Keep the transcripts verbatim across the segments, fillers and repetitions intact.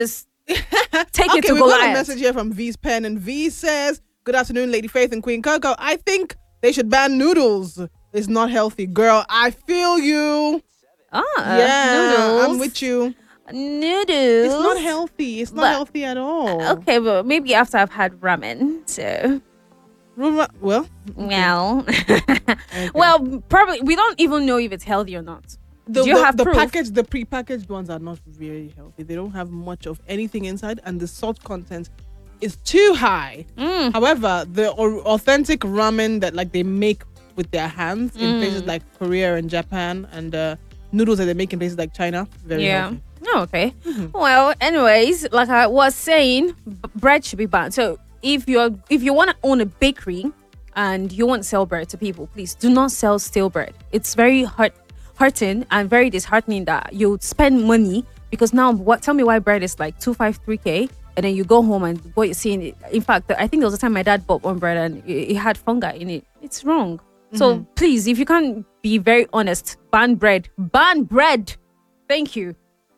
Just take it Okay, to we've got a Goliath. message here from V's pen, and V says, "Good afternoon, Lady Faith and Queen Coco. I think they should ban noodles. It's not healthy, girl. I feel you. Ah, Yeah, noodles. I'm with you. Noodles. It's not healthy. It's not But- healthy at all. Okay, but maybe after I've had ramen. So, Ruma- Well, well, okay. well, probably we don't even know if it's healthy or not. the, Do you the, have the proof? packaged, the pre-packaged ones are not very healthy. They don't have much of anything inside, and the salt content is too high. Mm. However, the au- authentic ramen that like they make with their hands in Mm. places like Korea and Japan, and uh, noodles that they make in places like China, very Yeah. healthy. Oh, okay. Mhm. Well, anyways, like I was saying, b- bread should be banned. So if you're if you want to own a bakery and you want to sell bread to people, please do not sell stale bread. It's very hurt, hurting and very disheartening that you spend money because now what? Tell me why bread is like two five three k, and then you go home and what you're seeing. In fact, I think there was a time my dad bought one bread and it, it had fungi in it. It's wrong. So Mhm. please, if you can't be very honest, ban bread. Ban bread. Thank you.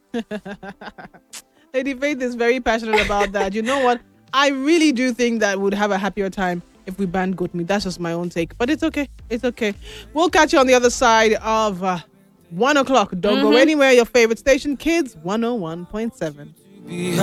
Lady Faith is very passionate about that. You know what? I really do think that we'd have a happier time if we banned goat meat. That's just my own take. But it's okay. It's okay. We'll catch you on the other side of uh, one o'clock. Don't go Mhm. anywhere. Your favorite station, Kids one oh one point seven.